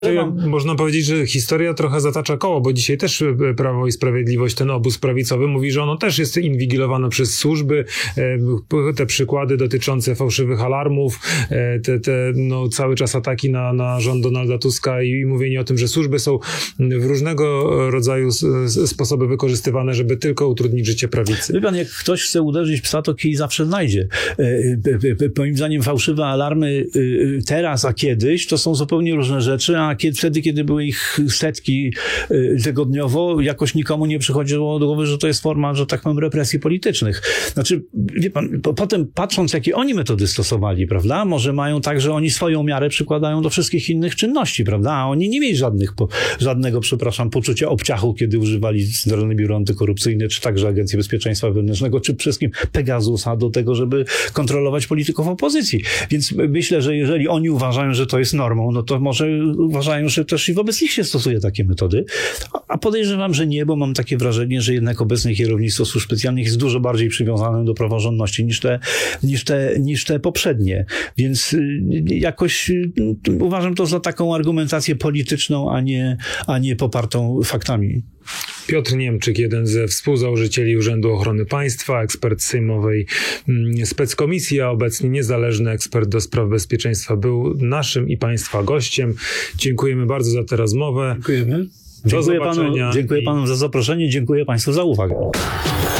Można powiedzieć, że historia trochę zatacza koło, bo dzisiaj też Prawo i Sprawiedliwość, ten obóz prawicowy mówi, że ono też jest inwigilowane przez służby. Te przykłady dotyczące fałszywych alarmów, cały czas ataki na rząd Donalda Tuska i mówienie o tym, że służby są w różnego rodzaju sposoby wykorzystywane, żeby tylko utrudnić życie prawicy. Wie pan, jak ktoś chce uderzyć psa, to kij zawsze znajdzie. Moim zdaniem fałszywe alarmy teraz, a kiedyś to są zupełnie różne rzeczy, a wtedy, kiedy były ich setki tygodniowo, jakoś nikomu nie przychodziło do głowy, że to jest forma, że tak powiem, represji politycznych. Znaczy, wie pan, potem patrząc, jakie oni metody stosowali, prawda, może mają tak, że oni swoją miarę przykładają do wszystkich innych czynności, prawda, a oni nie mieli żadnego, poczucia obciachu, kiedy używali Centralne Biuro Antykorupcyjne, czy także Agencji Bezpieczeństwa Wewnętrznego, czy przede wszystkim Pegasusa do tego, żeby kontrolować polityków opozycji. Więc myślę, że jeżeli oni uważają, że to jest normą, no to może uważają, że też i wobec nich się stosuje takie metody. A podejrzewam, że nie, bo mam takie wrażenie, że jednak obecne kierownictwo służb specjalnych jest dużo bardziej przywiązane do praworządności niż te poprzednie. Więc jakoś uważam to za taką argumentację polityczną, a nie popartą faktami. Piotr Niemczyk, jeden ze współzałożycieli Urzędu Ochrony Państwa, ekspert sejmowej speckomisji, a obecnie niezależny ekspert do spraw bezpieczeństwa, był naszym i Państwa gościem. Dziękujemy bardzo za tę rozmowę. Dziękujemy. Dziękuję panu za zaproszenie, dziękuję Państwu za uwagę.